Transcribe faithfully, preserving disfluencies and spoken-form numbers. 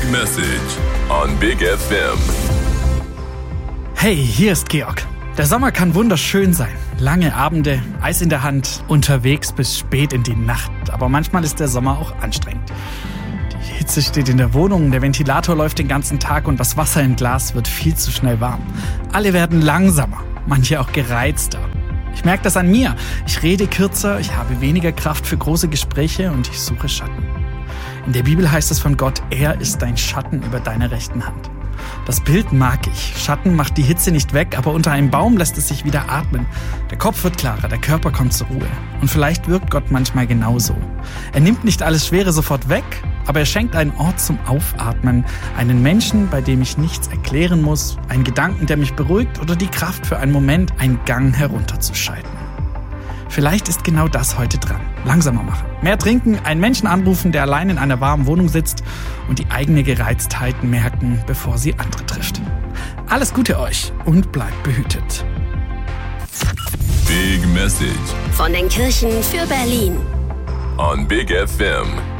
Message on Big F M. Hey, hier ist Georg. Der Sommer kann wunderschön sein. Lange Abende, Eis in der Hand, unterwegs bis spät in die Nacht. Aber manchmal ist der Sommer auch anstrengend. Die Hitze steht in der Wohnung, der Ventilator läuft den ganzen Tag und das Wasser im Glas wird viel zu schnell warm. Alle werden langsamer, manche auch gereizter. Ich merke das an mir. Ich rede kürzer, ich habe weniger Kraft für große Gespräche und ich suche Schatten. In der Bibel heißt es von Gott, er ist dein Schatten über deiner rechten Hand. Das Bild mag ich. Schatten macht die Hitze nicht weg, aber unter einem Baum lässt es sich wieder atmen. Der Kopf wird klarer, der Körper kommt zur Ruhe. Und vielleicht wirkt Gott manchmal genauso. Er nimmt nicht alles Schwere sofort weg, aber er schenkt einen Ort zum Aufatmen, einen Menschen, bei dem ich nichts erklären muss, einen Gedanken, der mich beruhigt oder die Kraft für einen Moment, einen Gang herunterzuschalten. Vielleicht ist genau das heute dran. Langsamer machen, mehr trinken, einen Menschen anrufen, der allein in einer warmen Wohnung sitzt und die eigene Gereiztheit merken, bevor sie andere trifft. Alles Gute euch und bleibt behütet. Big Message Von den Kirchen für Berlin. on Big F M.